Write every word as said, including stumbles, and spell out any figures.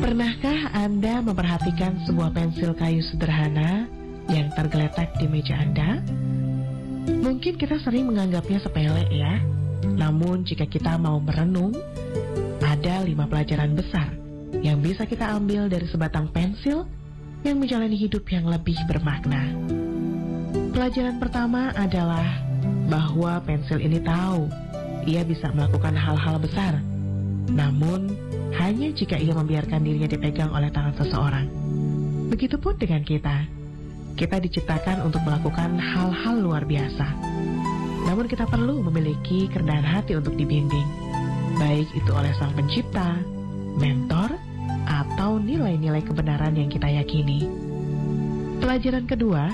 Pernahkah Anda memperhatikan sebuah pensil kayu sederhana yang tergeletak di meja Anda? Mungkin kita sering menganggapnya sepele ya. Namun jika kita mau merenung, ada lima pelajaran besar yang bisa kita ambil dari sebatang pensil yang menjalani hidup yang lebih bermakna. Pelajaran pertama adalah bahwa pensil ini tahu ia bisa melakukan hal-hal besar, namun hanya jika ia membiarkan dirinya dipegang oleh tangan seseorang. Begitupun dengan kita. Kita diciptakan untuk melakukan hal-hal luar biasa. Namun kita perlu memiliki kerendahan hati untuk dibimbing, baik itu oleh Sang Pencipta, mentor, atau nilai-nilai kebenaran yang kita yakini. Pelajaran kedua